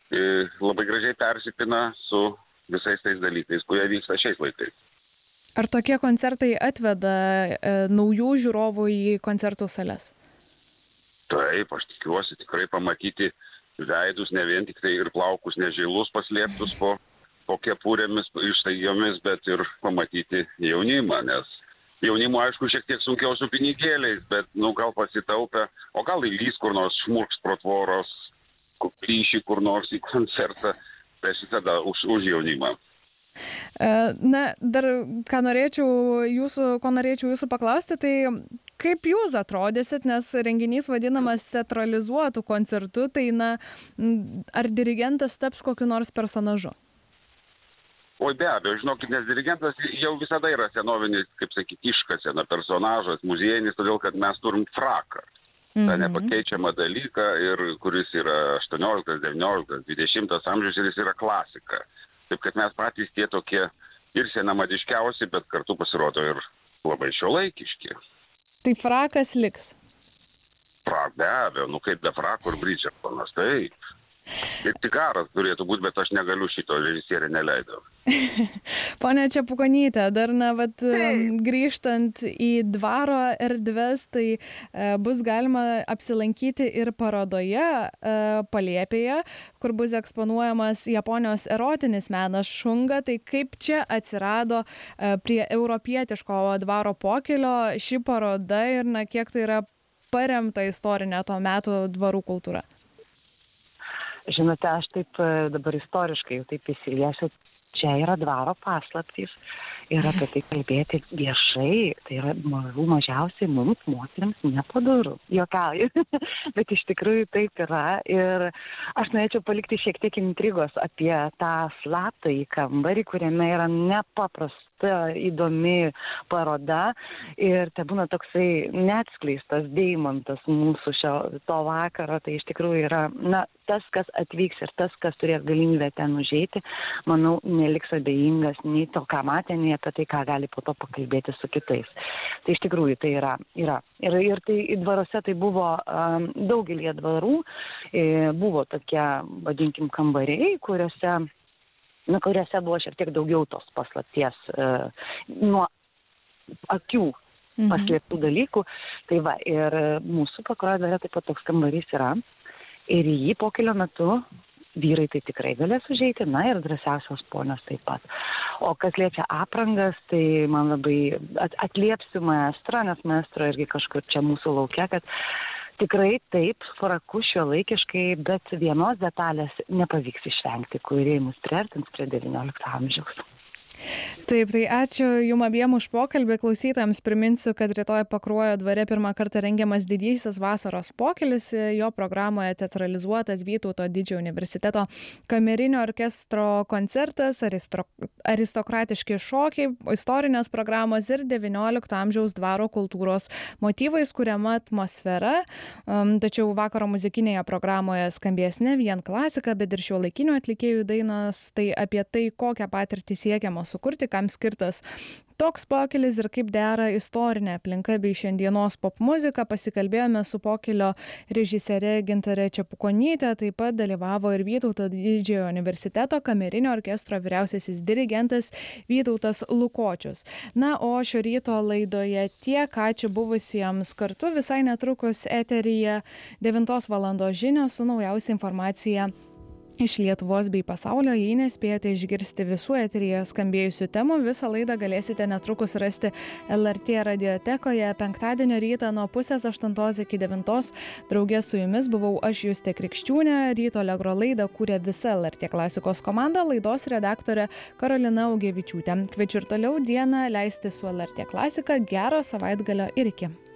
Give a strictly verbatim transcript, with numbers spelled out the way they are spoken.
labai gražiai persipina su visais tais dalykais, kurie vyksta šiais laikais. Ar tokie koncertai atveda e, naujų žiūrovų į koncertų sales? Taip, aš tikiuosi tikrai pamatyti veidus, ne vien tik tai ir plaukus nežilus paslėptus po, po kepurėmis, ištaigomis, bet ir pamatyti jaunimą, nes jaunimo, aišku, šiek tiek sunkiau su pinigėliais, bet, nu, gal pasitaupę, o gal įlys kur nors šmurks pro tvoros, plyšį kur nors į koncertą, tai tada už, už jaunimą. Na, dar ką norėčiau jūsų, ko norėčiau jūsų paklausti, tai kaip jūs atrodysit, nes renginys vadinamas teatralizuotų koncertų, tai na, ar dirigentas taps kokiu nors personažu? O be abejo, žinokit, nes dirigentas jau visada yra senovinis, kaip sakyti, iškasena personažas, muziejinis, todėl kad mes turim fraką. Ta nepakeičiama dalyką, ir kuris yra aštuonioliktas, devynioliktas, dvidešimtas amžius ir jis yra klasika. Taip kad mes patys tie tokie ir senamadiškiausi, bet kartu pasirodo ir labai šiuolaikiški. Tai frakas liks? Frak, be abejo, nu kaip be frako ir Bridgertonas, taip. Ir tigaras turėtų būti, bet aš negaliu šito, režisierė neleido. Pone Čepukonyte, dar na, vat, grįžtant į dvaro erdves, tai e, bus galima apsilankyti ir parodoje e, Palėpėje, kur bus eksponuojamas Japonijos erotinis menas šunga. Tai kaip čia atsirado e, prie europietiško dvaro pokylio ši paroda ir na, kiek tai yra paremta istorinė to meto dvarų kultūra? Žinote, aš taip dabar istoriškai jau taip įsiliesiu, čia yra dvaro paslaptys ir apie tai kalbėti viešai, tai yra mažų mažiausiai mums, moteriams, nepadoru. Juokauju, bet iš tikrųjų taip yra ir aš norėčiau palikti šiek tiek intrigos apie tą slaptąjį kambarį, kuriame yra nepaprastai įdomi paroda ir tai būna toksai neatskleistas deimantas mūsų šio to vakaro, tai iš tikrųjų yra, na, tas, kas atvyks ir tas, kas turės galimybę ten užeiti, manau, neliks abejingas nei to, ką matė, nei apie tai, ką gali po to pakalbėti su kitais. Tai iš tikrųjų tai yra. yra. Ir, ir tai dvaruose tai buvo um, daugelį dvarų, e, buvo tokie, vadinkim, kambariai, kuriuose na, kuriuose buvo šiek tiek daugiau tos paslapties e, nuo akių paslėptų dalykų. Tai va, ir mūsų pakruojo dvare taip pat toks kambarys yra. Ir į jį pokylio metu vyrai tai tikrai galės užeiti, na ir drąsiausios ponios taip pat. O kas liečia aprangas, tai man labai atliepsiu maestrą, nes maestro irgi kažkur čia mūsų laukia, kad tikrai taip, fraku šiuolaikiškai, bet vienos detalės nepavyks išvengti, kuri mus priartins prie devyniolikto amžiaus. Taip, tai ačiū Jums abiem už pokalbį. Klausytojams priminsiu, kad rytoj Pakruojo dvare pirmą kartą rengiamas didysis vasaros pokylis. Jo programoje teatralizuotas Vytauto Didžiojo universiteto kamerinio orkestro koncertas, aristro, aristokratiški šokiai, istorinės programos ir devyniolikto amžiaus dvaro kultūros motyvais kuriama atmosfera. Tačiau vakaro muzikinėje programoje skambės ne vien klasika, bet ir šiuolaikinių atlikėjų dainos. Tai apie tai, kokią patirtį siekiama sukurti, kam skirtas toks pokylis ir kaip dera istorinė aplinka bei šiandienos popmuzika, pasikalbėjome su pokylio režisierė Gintarė Čepukonytė, taip pat dalyvavo ir Vytauto Didžiojo universiteto kamerinio orkestro vyriausiasis dirigentas Vytautas Lukočius. Na, o šio ryto laidoje tiek, ačiū buvusiems kartu, visai netrukus eteryje devintos valandos žinios su naujausia informacija iš Lietuvos bei pasaulio. Jei nespėjote išgirsti visų eteryje skambėjusių temų, visą laidą galėsite netrukus rasti L R T radiotekoje. Penktadienio rytą nuo pusės aštuntos iki devintos drauge su jumis buvau aš, Justė Krikščiūnė. Ryto Allegro laidą kūrė visa L R T klasikos komanda, laidos redaktorė Karolina Augevičiūtė. Kviečiu ir toliau dieną leisti su L R T klasika. Gero savaitgalio ir iki.